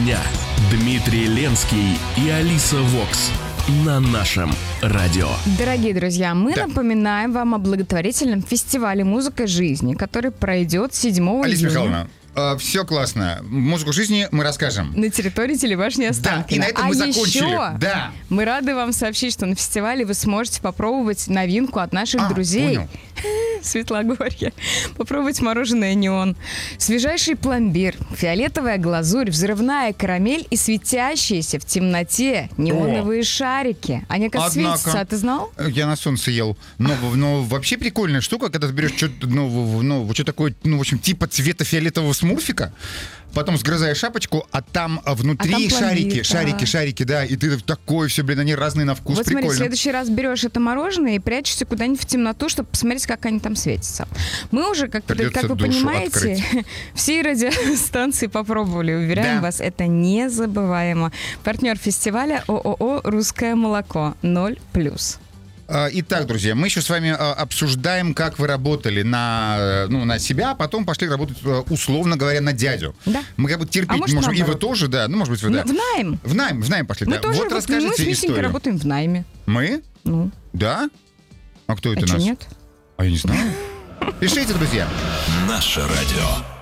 дня. Дмитрий Ленский и Алиса Вокс на нашем радио. Дорогие друзья, мы напоминаем вам о благотворительном фестивале «Музыка жизни», который пройдет 7 июня. Алиса Михайловна, все классно. Музыку жизни мы расскажем. На территории телебашни Останкино. Да, и на этом мы закончили. Еще да. мы рады вам сообщить, что на фестивале вы сможете попробовать новинку от наших друзей. Понял. Светлогорье. Попробовать мороженое «Неон». Свежайший пломбир, фиолетовая глазурь, взрывная карамель и светящиеся в темноте неоновые шарики. Они как светятся, а ты знал? Я на солнце ел. Но вообще прикольная штука, когда ты берешь что-то, что такое, в общем, типа цвета фиолетового смурфика, потом сгрызаешь шапочку, а там внутри шарики, да, и ты такой все, они разные на вкус, вот прикольно. Смотри, в следующий раз берешь это мороженое и прячешься куда-нибудь в темноту, чтобы посмотреть, как они там светятся. Мы уже, как вы понимаете, все радиостанции попробовали. Уверяем вас, это незабываемо. Партнер фестиваля ООО «Русское молоко» 0+. Итак, друзья, мы еще с вами обсуждаем, как вы работали на себя, а потом пошли работать, условно говоря, на дядю. Да. Мы как бы терпеть не можем. И вы тоже, да. Ну, может быть, вы, да. В найм. В найм пошли, мы да. Тоже, вот расскажите мы с Митенькой историю. Работаем в найме. Мы? Ну. Да? А кто это что, нас? нет? А я не знаю. Пишите, друзья. Наше радио.